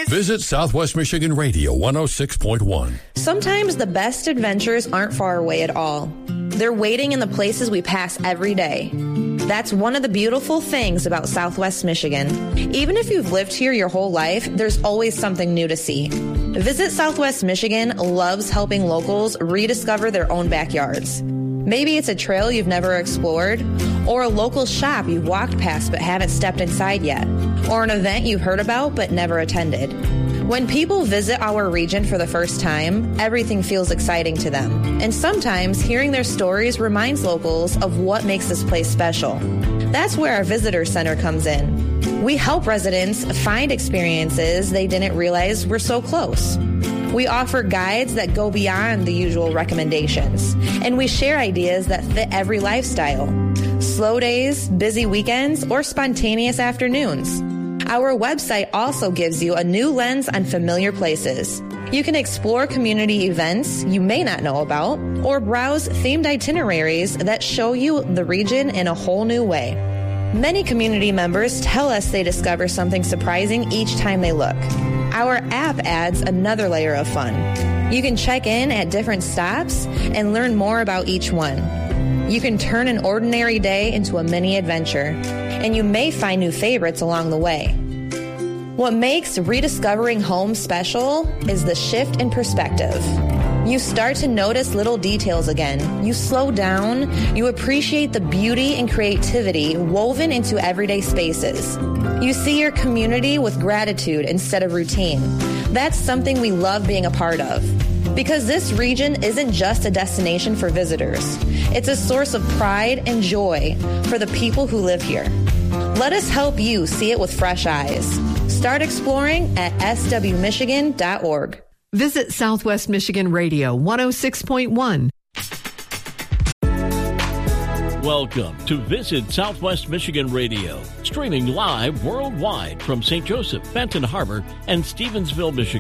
Visit Southwest Michigan Radio 106.1. Sometimes the best adventures aren't far away at all. They're waiting in the places we pass every day. That's one of the beautiful things about Southwest Michigan. Even if you've lived here your whole life, there's always something new to see. Visit Southwest Michigan loves helping locals rediscover their own backyards. Maybe it's a trail you've never explored, or a local shop you've walked past but haven't stepped inside yet, or an event you've heard about but never attended. When people visit our region for the first time, everything feels exciting to them. And sometimes hearing their stories reminds locals of what makes this place special. That's where our visitor center comes in. We help residents find experiences they didn't realize were so close. We offer guides that go beyond the usual recommendations, and we share ideas that fit every lifestyle. Slow days, busy weekends, or spontaneous afternoons. Our website also gives you a new lens on familiar places. You can explore community events you may not know about, or browse themed itineraries that show you the region in a whole new way. Many community members tell us they discover something surprising each time they look. Our app adds another layer of fun. You can check in at different stops and learn more about each one. You can turn an ordinary day into a mini adventure, and you may find new favorites along the way. What makes rediscovering home special is the shift in perspective. You start to notice little details again. You slow down. You appreciate the beauty and creativity woven into everyday spaces. You see your community with gratitude instead of routine. That's something we love being a part of. Because this region isn't just a destination for visitors. It's a source of pride and joy for the people who live here. Let us help you see it with fresh eyes. Start exploring at swmichigan.org. Visit Southwest Michigan Radio 106.1. Welcome to Visit Southwest Michigan Radio, streaming live worldwide from St. Joseph, Benton Harbor, and Stevensville, Michigan.